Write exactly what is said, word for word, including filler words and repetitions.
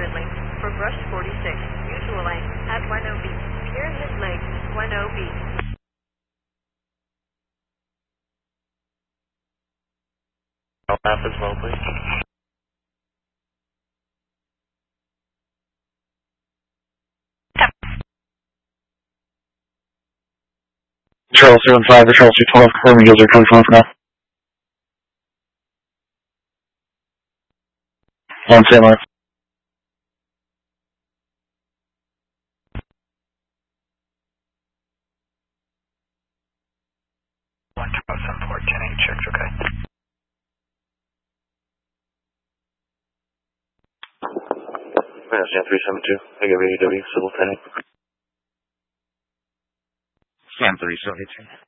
rapidly. For brush forty-six, usual lane, at one oh B. Pier His Lake, one oh B. Map as well, please. Charles seven five or Charles two twelve, confirming you guys are coming from for now. On Saint Lawrence. one two oh seven four, ten eight, checked, okay. Yeah, Sam three seven two, I give A W, civil ten eight. Sam three seven two.